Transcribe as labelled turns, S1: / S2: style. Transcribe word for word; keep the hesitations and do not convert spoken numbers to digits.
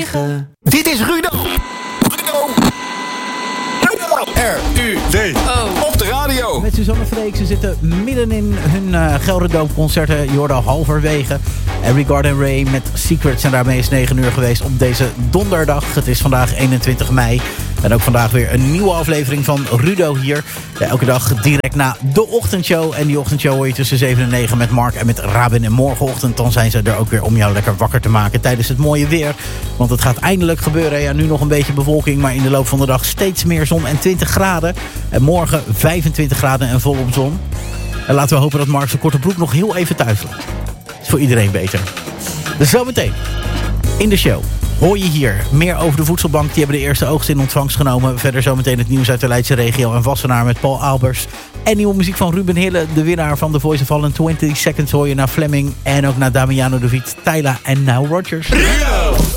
S1: wegen.
S2: Dit is Rudo. Rudo. R U D O. Op de radio.
S3: Met Suzanne Freek. Ze zitten midden in hun uh, Gelderdoom concerten. Je hoorde al halverwege. En Regard and Ray met Secrets. En daarmee is negen uur geweest op deze donderdag. Het is vandaag eenentwintig mei. En ook vandaag weer een nieuwe aflevering van Rudo hier. Ja, elke dag direct na de ochtendshow. En die ochtendshow hoor je tussen zeven en negen met Mark en met Rabin. En morgenochtend dan zijn ze er ook weer om jou lekker wakker te maken tijdens het mooie weer. Want het gaat eindelijk gebeuren. Ja, nu nog een beetje bewolking, maar in de loop van de dag steeds meer zon en twintig graden. En morgen vijfentwintig graden en volop zon. En laten we hopen dat Mark zijn korte broek nog heel even thuis laat. Is voor iedereen beter. Dus zometeen in de show hoor je hier meer over de voedselbank. Die hebben de eerste oogst in ontvangst genomen. Verder zometeen het nieuws uit de Leidse regio en Wassenaar met Paul Albers. En nieuwe muziek van Ruben Hille, de winnaar van The Voice of Holland. twintig Seconds hoor je naar Fleming en ook naar Damiano De Wiet, Tyla en Now Rogers.